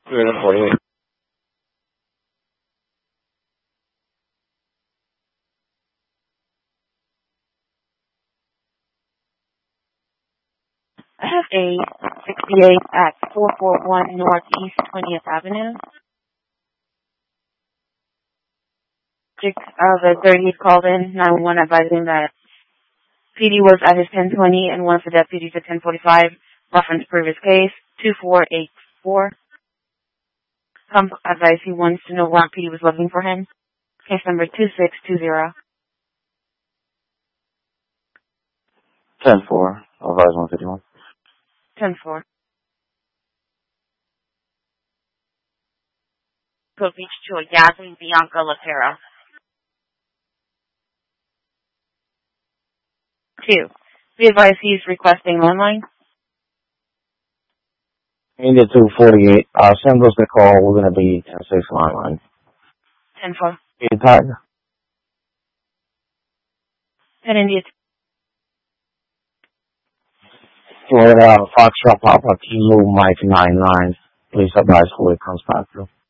348. I have a 68 at 441 Northeast 20th Avenue. The 30th called in 911 advising that PD was at his 1020 and one of the deputies at 1045. Reference previous case 2484. Some advice he wants to know why PD was looking for him. Case number 2620. 10-4. Advise 151. 10-4. Could reach to a Yasmin Bianca Latera. 2. The advice he's requesting landline. India 248. Send us the call. We're going to be 10-6 line. 10-4. India Tiger. 10 India. Florida Foxtrot Papa Kilo Mike 99. Please advise who it comes back to.